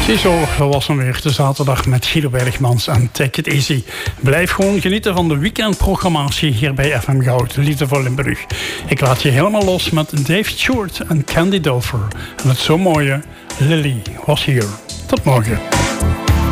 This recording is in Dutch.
Ziezo, dat was hem weer de zaterdag met Guido Bergmans en Take It Easy. Blijf gewoon genieten van de weekendprogrammatie hier bij FM Goud, Liefde voor Limburg. Ik laat je helemaal los met Dave Stewart en Candy Dover. En het zo mooie Lily was hier. Tot morgen.